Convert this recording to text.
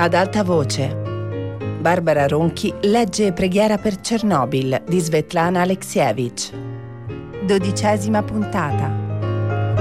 Ad alta voce. Barbara Ronchi legge Preghiera per Chernobyl di Svetlana Alexievich. 12ª puntata.